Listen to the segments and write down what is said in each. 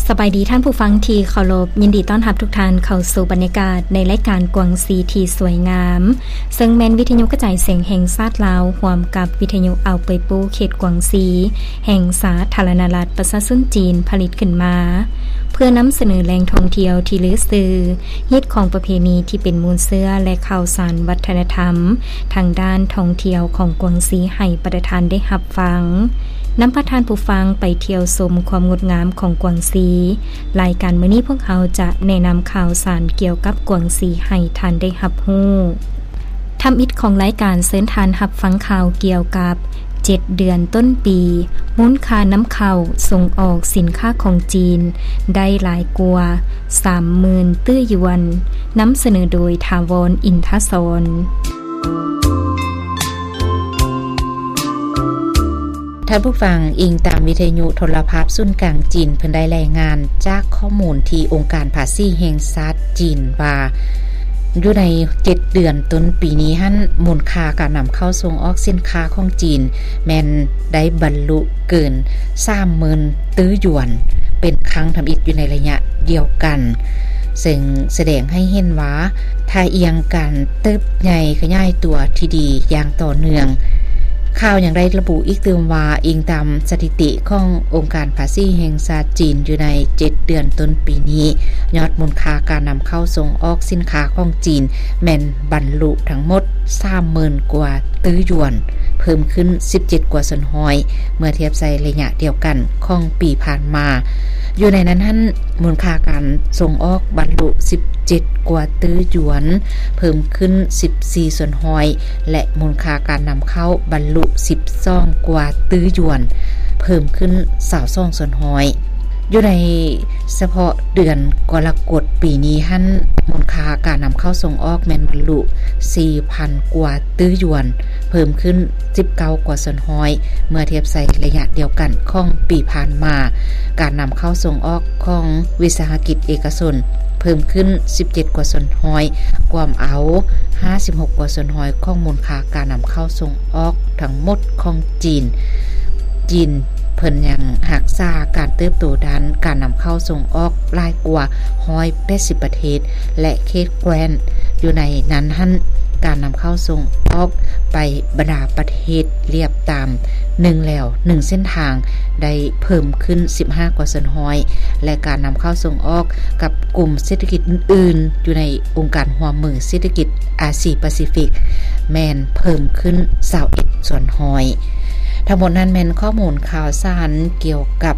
สบายดีท่านผู้ฟังที่เคารพยินดีต้อนรับทุกท่านเข้าสู่บรรยากาศในรายการกวางซีที่สวยงามซึ่งแม่นวิทยุกระจายเสียงแห่งชาติลาวร่วมกับวิทยุเอาเปยปูเขตกวางซีแห่งสาธารณรัฐประชาชนจีนผลิตขึ้นมาเพื่อนำเสนอแหล่งท่องเที่ยวที่ลือซื่อฮิตของประเพณีที่เป็นมูลเสื้อและข่าวสารวัฒนธรรมทางด้านท่องเที่ยวของกวางซีให้ประทานได้รับฟังนำประทานผู้ฟังไปเที่ยวชมความงดงามของกวางซีรายการมื้อนี้พวกเขาจะแนะนำข่าวสารเกี่ยวกับกวางซีให้ท่านได้รับรู้ทำอิฐของรายการเชิญทานรับฟังข่าวเกี่ยวกับ7 เดือนต้นปีมูลค่าน้ำเข้าส่งออกสินค้าของจีนได้หลายกว่า 30,000 ตื้อหยวนนำเสนอโดยถาวรอินทศรท่านผู้ฟังอิงตามวิทยุโทรภาพศูนย์กลางจีนเพิ่นได้รายงานจากข้อมูลที่องค์การภาษีแห่งชาติจีนว่าอยู่ใน7 เดือนต้นปีนี้หั่นมูลค่าการนำเข้าส่งออกสินค้าของจีนแม่นได้บรรลุเกิน 30,000 ตื้อหยวนเป็นครั้งทำอิฐอยู่ในระยะเดียวกันซึ่งแสดงให้เห็นว่าถ้าเอียงกันเติบใหญ่ขยายตัวที่ดีอย่างต่อเนื่องข่าวอย่างไรระบุอีกเติมว่าอิงตามสถิติขององค์การภาษีแห่งชาติจีนอยู่ใน7 เดือนต้นปีนี้ยอดมูลค่าการนำเข้าส่งออกสินค้าของจีนแม่นบรรลุทั้งหมด 30,000 กว่าตื้อหยวนเพิ่มขึ้น17 กว่าส่วนห้อยเมื่อเทียบใส่ระยะเดียวกันของปีผ่านมาอยู่ในนั้นมูลค่าการส่งออกบรรลุ17 กว่าตื้อหยวนเพิ่มขึ้น14 ส่วนห้อยและมูลค่าการนำเข้าบรรลุ12 กว่าตื้อหยวนเพิ่มขึ้น22 ส่วนห้อยอยู่ในเฉพาะเดือนกรกฎาคมปีนี้มูลค่าการนำเข้าส่งออกแม่นบรรลุ 4,000 กว่าตื้อหยวนเพิ่มขึ้น19 กว่าส่วนห้อยเมื่อเทียบใส่ระยะเดียวกันของปีผ่านมาการนำเข้าส่งออกของวิสาหกิจเอกชนเพิ่มขึ้น17 กว่าส่วนห้อยกว่าเอา56 กว่าส่วนห้อยของมูลค่าการนำเข้าส่งออกทั้งหมดของจีนเพิ่นยังรักษาการเติบโตด้านการนำเข้าส่งออกหลายกว่า180ประเทศและเขตแคว้นอยู่ในนั้นการนำเข้าส่งออกไปบรรดาประเทศเรียบตาม1เส้นทางได้เพิ่มขึ้น15 กว่าส่วนห้อยและการนำเข้าส่งออกกับกลุ่มเศรษฐกิจอื่นๆอยู่ในองค์การร่วมมือเศรษฐกิจอาเซียนแปซิฟิกแม่นเพิ่มขึ้น21 ส่วนห้อยทั้งหมดนั้นแม่นข้อมูลข่าวสารเกี่ยวกับ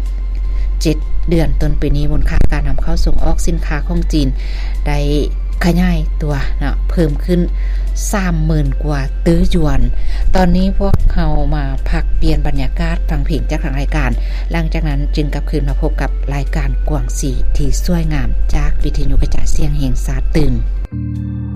7 เดือนต้นปีนี้มูลค่าการนำเข้าส่งออกสินค้าของจีนได้ขยายตัวนะเพิ่มขึ้น 30,000 กว่าตื้อหยวนตอนนี้พวกเรามาพักเปลี่ยนบรรยากาศฟังเพลงจากทางรายการหลังจากนั้นจึงกลับคืนมาพบกับรายการกวางสีที่สวยงามจากวิทยุกระจายเสียงแห่งชาติตึง